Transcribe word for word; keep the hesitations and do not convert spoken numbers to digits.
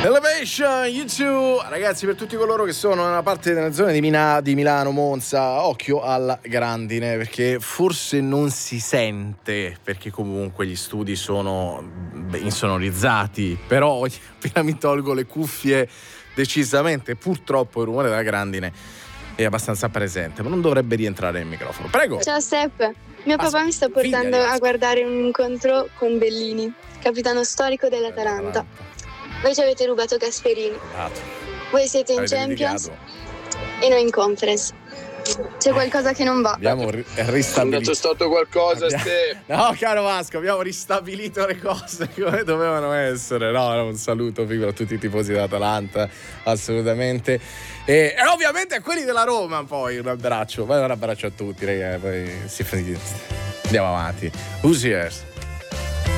Elevation, you too. Ragazzi, per tutti coloro che sono nella parte della zona di, Mina, di Milano, Monza, occhio alla grandine, perché forse non si sente, perché comunque gli studi sono insonorizzati, però appena mi tolgo le cuffie, decisamente, purtroppo il rumore della grandine è abbastanza presente, ma non dovrebbe rientrare nel microfono. Prego. Ciao Sepp, mio As- papà mi sta portando figlia di a guardare un incontro con Bellini, capitano storico dell'Atalanta. Voi ci avete rubato Gasperini. Esatto. Voi siete in Avete Champions litigato. e noi in Conference. C'è qualcosa che non va. Abbiamo ri- È ristabilito. andato stato qualcosa, Abbia- Ste. No, caro Vasco, abbiamo ristabilito le cose come dovevano essere. No, no, un saluto figo a tutti i tifosi dell'Atalanta, assolutamente. E, e ovviamente a quelli della Roma, poi un abbraccio. Poi un abbraccio a tutti, ragazzi. Poi si andiamo avanti. Who's yours?